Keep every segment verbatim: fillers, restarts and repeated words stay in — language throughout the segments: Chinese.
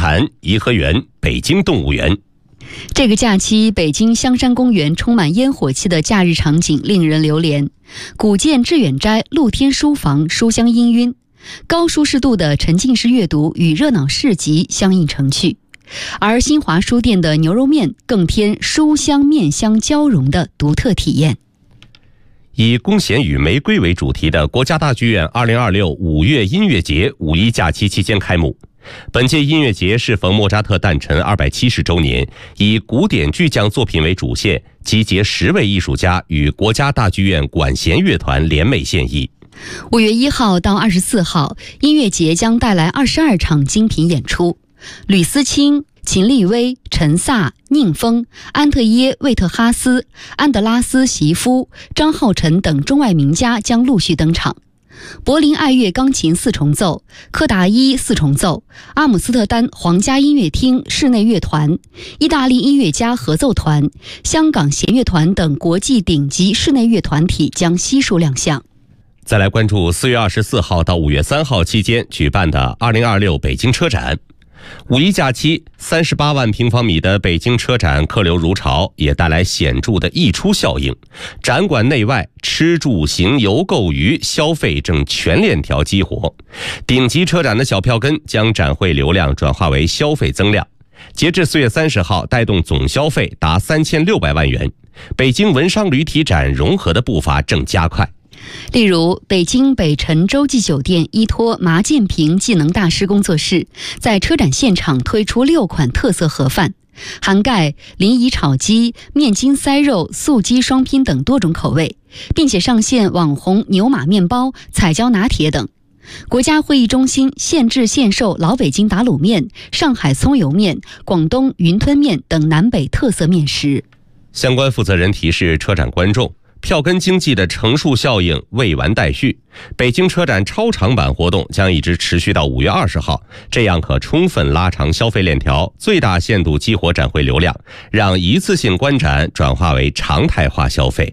坛、颐和园、北京动物园。 这个假期，北京香山公园充满烟火气的假日场景令人流连。古建致远斋露天书房书香氤氲，高舒适度的沉浸式阅读与热闹市集相映成趣。而新华书店的牛肉面更添书香面香交融的独特体验。 以弓弦与玫瑰为主题的国家大剧院二零二六五月音乐节五一假期期间开幕。本届音乐节适逢莫扎特诞辰二百七十周年，以古典巨匠作品为主线，集结十位艺术家与国家大剧院管弦乐团联袂献艺。 五月一号到二十四号，音乐节将带来二十二场精品演出。吕思清、秦立威、陈萨、宁峰、安特耶·魏特哈斯、安德拉斯·席夫、张浩辰等中外名家将陆续登场。柏林爱乐钢琴四重奏、柯达伊四重奏、阿姆斯特丹皇家音乐厅室内乐团、意大利音乐家合奏团、香港弦乐团等国际顶级室内乐团体将悉数亮相。 再来关注四月二十四号到五月三号期间举办的二零二六北京车展。五一假期，三十八万平方米的北京车展客流如潮，也带来显著的溢出效应。展馆内外吃住行游购娱消费正全链条激活，顶级车展的小票根将展会流量转化为消费增量。截至四月三十号，带动总消费达三千六百万元。北京文商旅体展融合的步伐正加快。 例如，北京北辰洲际酒店依托麻建平技能大师工作室，在车展现场推出六款特色盒饭，涵盖临沂炒鸡、面筋塞肉、素鸡双拼等多种口味，并且上线网红牛马面包、彩椒拿铁等。国家会议中心现制现售老北京打卤面、上海葱油面、广东云吞面等南北特色面食。 相关负责人提示车展观众，票根经济的乘数效应未完待续，北京车展超长版活动将一直持续到五月二十号，这样可充分拉长消费链条，最大限度激活展会流量，让一次性观展转化为常态化消费。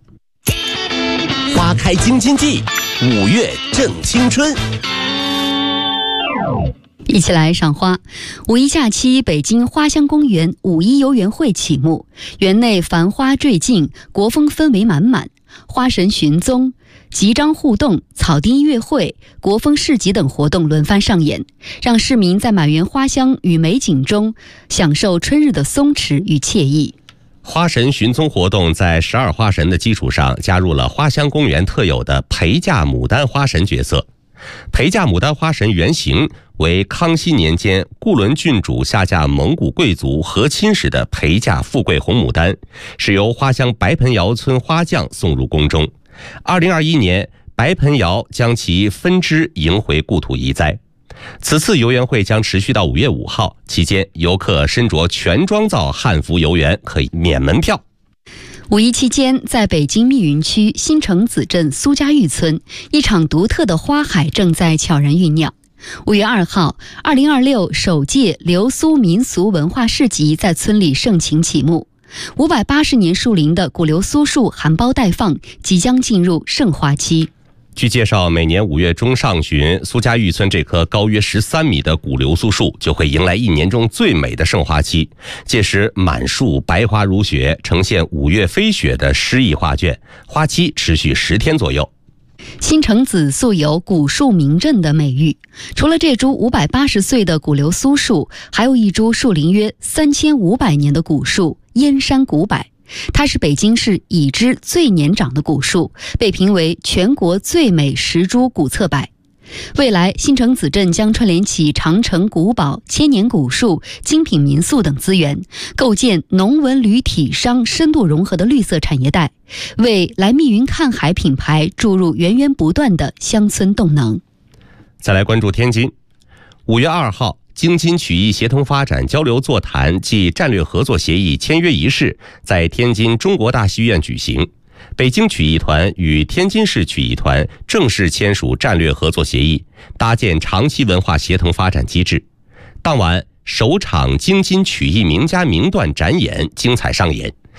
花开京津冀，五月正青春。 一起来赏花。五一假期，北京花乡公园五一游园会启幕，园内繁花坠镜，国风氛围满满，花神寻踪、集章互动、草地音乐会、国风市集等活动轮番上演，让市民在满园花香与美景中享受春日的松弛与惬意。 花神寻踪活动在十二花神的基础上，加入了花乡公园特有的陪嫁牡丹花神角色。陪嫁牡丹花神原型为康熙年间固伦郡主下嫁蒙古贵族和亲时的陪嫁富贵红牡丹，是由花乡白盆窑村花匠送入宫中。二零二一年，白盆窑将其分支迎回故土移栽。此次游园会将持续到五月五号，期间游客身着全妆造汉服游园可以免门票。 五一期间，在北京密云区新城子镇苏家峪村，一场独特的花海正在悄然酝酿。五月二号，二零二六首届流苏民俗文化市集在村里盛情启幕。五百八十年树龄的古流苏树含苞待放，即将进入盛花期。 据介绍，每年五月中上旬，苏家峪村这棵高约十三米的古流苏树就会迎来一年中最美的盛花期。届时满树白花如雪，呈现五月飞雪的诗意画卷，花期持续十天左右。 新城子素有古树名镇的美誉，除了这株五百八十岁的古流苏树，还有一株树龄约三千五百年的古树燕山古柏。它是北京市已知最年长的古树，被评为全国最美十株古侧柏。未来，新城子镇将串联起长城古堡、千年古树、精品民宿等资源，构建农文旅体商深度融合的绿色产业带，为来密云看海品牌注入源源不断的乡村动能。 再来关注天津。五月二号，京津曲艺协同发展交流座谈暨战略合作协议签约仪式在天津中国大戏院举行。北京曲艺团与天津市曲艺团正式签署战略合作协议，搭建长期文化协同发展机制。当晚，首场京津曲艺名家名段展演精彩上演，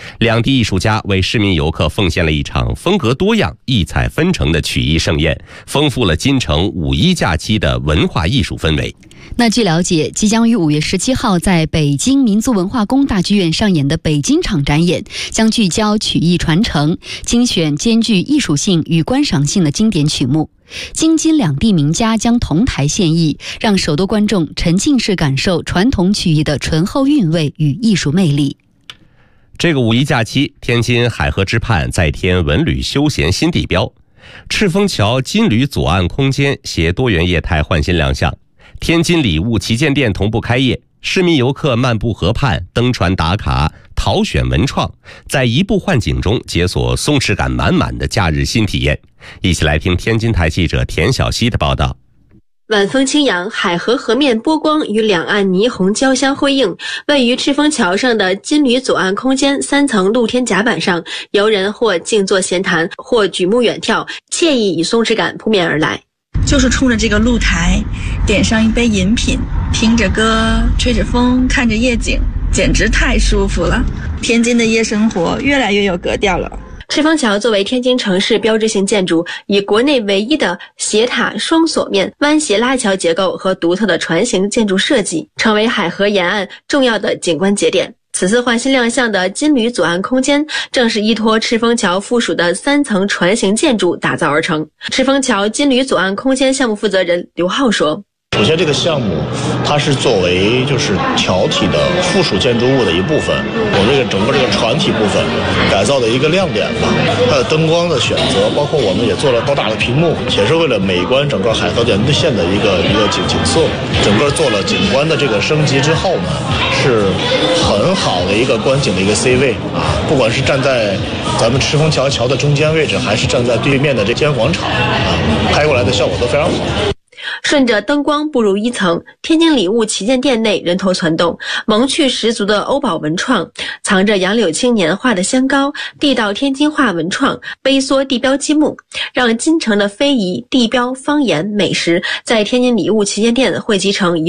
两地艺术家为市民游客奉献了一场风格多样、异彩纷呈的曲艺盛宴，丰富了金城五一假期的文化艺术氛围。 那据了解，即将于五月十七号在北京民族文化宫大剧院上演的北京场展演，将聚焦曲艺传承，精选兼具艺术性与观赏性的经典曲目。京津两地名家将同台献艺，让首都观众沉浸式感受传统曲艺的醇厚韵味与艺术魅力。 这个五一假期，天津海河之畔再添文旅休闲新地标，赤峰桥金旅左岸空间携多元业态焕新亮相。天津礼物旗舰店同步开业，市民游客漫步河畔、登船打卡、淘选文创，在移步换景中解锁松弛感满满的假日新体验。一起来听天津台记者田小希的报道。 晚风轻扬，海河河面波光与两岸霓虹交相辉映。位于赤峰桥上的金旅左岸空间三层露天甲板上，游人或静坐闲谈，或举目远眺，惬意与松弛感扑面而来。 就是冲着这个露台，点上一杯饮品，听着歌，吹着风，看着夜景，简直太舒服了。天津的夜生活越来越有格调了。 赤峰桥作为天津城市标志性建筑，以国内唯一的斜塔双锁面弯斜拉桥结构和独特的船形建筑设计，成为海河沿岸重要的景观节点。此次焕新亮相的金旅左岸空间，正是依托赤峰桥附属的三层船形建筑打造而成。赤峰桥金旅左岸空间项目负责人刘浩说， 首先这个项目它是作为就是桥体的附属建筑物的一部分，我这个整个这个船体部分改造的一个亮点吧。它的灯光的选择，包括我们也做了高大的屏幕，也是为了美观整个海河沿线的一个一个景景色。整个做了景观的这个升级之后呢，是很好的一个观景的一个 C 位啊，不管是站在咱们赤峰桥桥的中间位置，还是站在对面的这间广场啊，拍过来的效果都非常好。 顺着灯光步入一层，天津礼物旗舰店内人头攒动，萌趣十足的欧宝文创，藏着杨柳青年画的香膏，地道天津话文创，微缩地标积木，让京城的非遗、地标、方言、美食在天津礼物旗舰店汇集成一